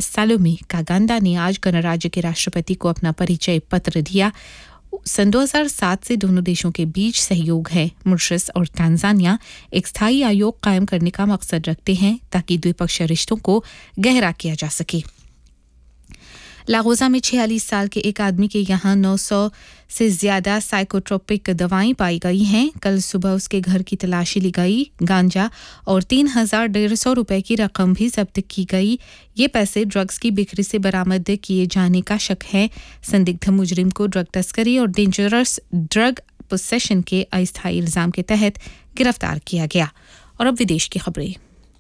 सालोमी कागांडा ने आज गणराज्य के राष्ट्रपति को अपना परिचय पत्र दिया। सन 2007 से दोनों देशों के बीच सहयोग है। मॉरिशस और तांजानिया एक स्थायी आयोग कायम करने का मकसद रखते हैं ताकि द्विपक्षीय रिश्तों को गहरा किया जा सके। लागोजा में 46 साल के एक आदमी के यहाँ 900 से ज्यादा साइकोट्रोपिक दवाएं पाई गई हैं। कल सुबह उसके घर की तलाशी ली गई। गांजा और 3,150 रुपए की रकम भी जब्त की गई। ये पैसे ड्रग्स की बिक्री से बरामद किए जाने का शक है। संदिग्ध मुजरिम को ड्रग तस्करी और डेंजरस ड्रग पोसेशन के अस्थायी इल्जाम के तहत गिरफ्तार किया गया। और अब विदेश की खबरें।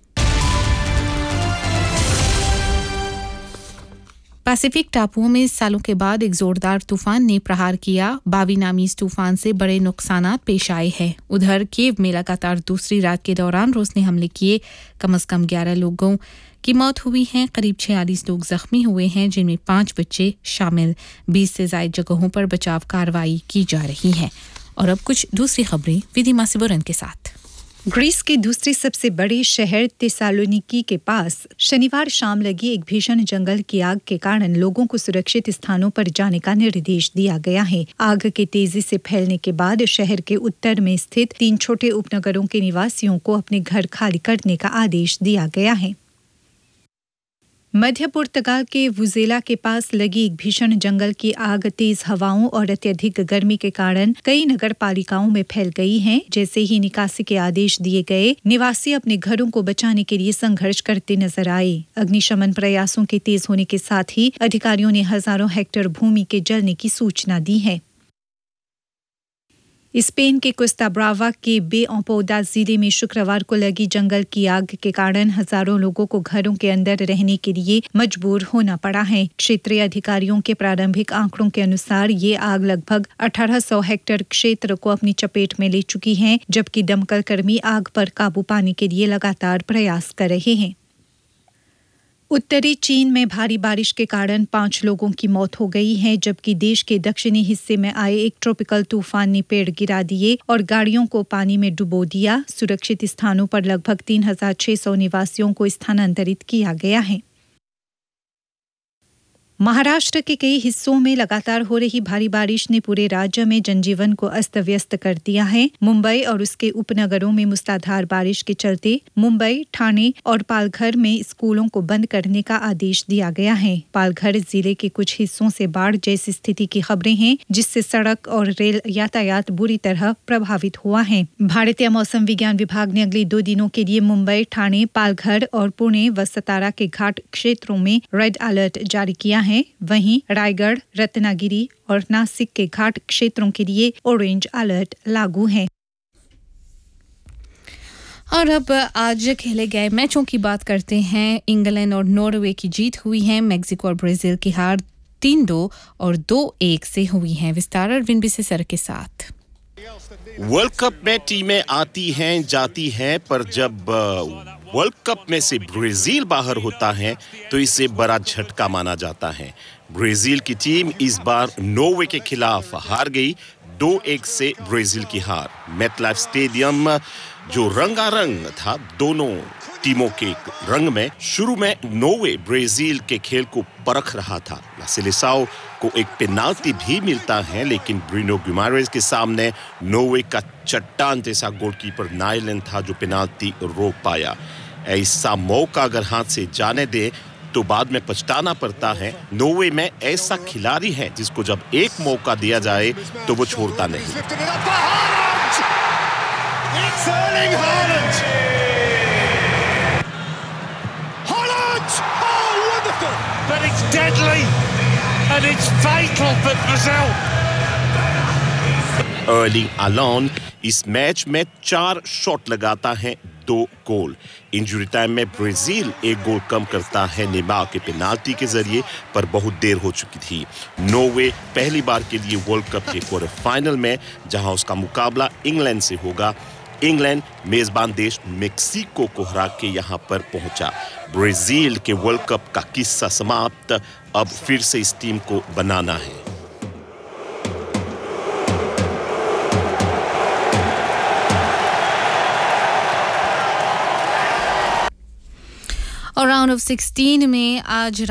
पैसिफिक टापुओं में सालों के बाद एक जोरदार तूफान ने प्रहार किया। बावी नामी इस तूफान से बड़े नुकसानात पेश आए हैं। उधर कीव में लगातार दूसरी रात के दौरान रोज़ हमले किए। कम से कम 11 लोगों की मौत हुई है। करीब 46 लोग जख्मी हुए हैं, जिनमें 5 बच्चे शामिल। 20 से ज्यादा जगहों पर बचाव कार्रवाई की जा रही है। और अब कुछ दूसरी खबरें विधिमा सिबोरन के साथ। ग्रीस के दूसरे सबसे बड़े शहर तेसालोनिकी के पास शनिवार शाम लगी एक भीषण जंगल की आग के कारण लोगों को सुरक्षित स्थानों पर जाने का निर्देश दिया गया है। आग के तेजी से फैलने के बाद शहर के उत्तर में स्थित 3 छोटे उपनगरों के निवासियों को अपने घर खाली करने का आदेश दिया गया है। मध्य पुर्तगाल के वुजेला के पास लगी एक भीषण जंगल की आग तेज हवाओं और अत्यधिक गर्मी के कारण कई नगर पालिकाओं में फैल गई है। जैसे ही निकासी के आदेश दिए गए, निवासी अपने घरों को बचाने के लिए संघर्ष करते नजर आए। अग्निशमन प्रयासों के तेज होने के साथ ही अधिकारियों ने हजारों हेक्टेयर भूमि के जलने की सूचना दी है। स्पेन के कोस्टा ब्रावा के बेओपोदा जिले में शुक्रवार को लगी जंगल की आग के कारण हजारों लोगों को घरों के अंदर रहने के लिए मजबूर होना पड़ा है। क्षेत्रीय अधिकारियों के प्रारंभिक आंकड़ों के अनुसार ये आग लगभग 1800 हेक्टेयर क्षेत्र को अपनी चपेट में ले चुकी है, जबकि दमकल कर्मी आग पर काबू पाने के लिए लगातार प्रयास कर रहे हैं। उत्तरी चीन में भारी बारिश के कारण 5 लोगों की मौत हो गई है, जबकि देश के दक्षिणी हिस्से में आए एक ट्रॉपिकल तूफान ने पेड़ गिरा दिए और गाड़ियों को पानी में डुबो दिया। सुरक्षित स्थानों पर लगभग 3,600 निवासियों को स्थानांतरित किया गया है। महाराष्ट्र के कई हिस्सों में लगातार हो रही भारी बारिश ने पूरे राज्य में जनजीवन को अस्त-व्यस्त कर दिया है। मुंबई और उसके उपनगरों में मूसलाधार बारिश के चलते मुंबई, ठाणे और पालघर में स्कूलों को बंद करने का आदेश दिया गया है। पालघर जिले के कुछ हिस्सों से बाढ़ जैसी स्थिति की खबरें हैं, जिससे सड़क और रेल यातायात बुरी तरह प्रभावित हुआ है। भारतीय मौसम विज्ञान विभाग ने अगले 2 दिनों के लिए मुंबई, ठाणे, पालघर और पुणे व सतारा के घाट क्षेत्रों में रेड अलर्ट जारी किया है। वहीं रायगढ़, रत्नागिरी और नासिक के घाट क्षेत्रों के लिए ऑरेंज अलर्ट लागू है। और अब आज खेले गए मैचों की बात करते हैं। इंग्लैंड और नॉर्वे की जीत हुई है। मेक्सिको और ब्राजील की हार 3-2 और 2-1 से हुई है। विस्तार और विनबी सर के साथ। वर्ल्ड कप में टीमें आती हैं जाती हैं, पर जब वर्ल्ड कप में से ब्राजील बाहर होता है तो इसे बड़ा झटका माना जाता है। ब्राजील की टीम इस बार नॉर्वे के खिलाफ हार गई। 2-1 से ब्राजील की हार। मेटलाइफ स्टेडियम जो रंगारंग था दोनों टीमों के रंग में। शुरू में नॉर्वे ब्राजील के खेल को परख रहा था। सिलेसाओ को एक पेनाल्टी भी मिलता है, लेकिन ब्रूनो गुइमारेस के सामने नॉर्वे का चट्टान जैसा गोलकीपर नाइलन था जो पेनाल्टी रोक पाया। ऐसा मौका अगर हाथ से जाने दे तो बाद में पछताना पड़ता है। नॉर्वे में ऐसा खिलाड़ी है जिसको जब एक मौका दिया जाए तो वो छोड़ता नहीं। But it's deadly and it's fatal for Brazil. Erling Haaland इस मैच में 4 शॉट लगाता है, 2 गोल। इंजरी टाइम में ब्राजील 1 गोल कम करता है नेमार के पेनाल्टी के जरिए, पर बहुत देर हो चुकी थी। नॉर्वे पहली बार के लिए वर्ल्ड कप के क्वार्टर फाइनल में, जहां उसका मुकाबला इंग्लैंड से होगा। इंग्लैंड मेजबान देश मेक्सिको को हरा के यहां पर पहुंचा। ब्राजील के वर्ल्ड कप का किस्सा समाप्त। अब फिर से इस टीम को बनाना है। और राउंड ऑफ 16 में आज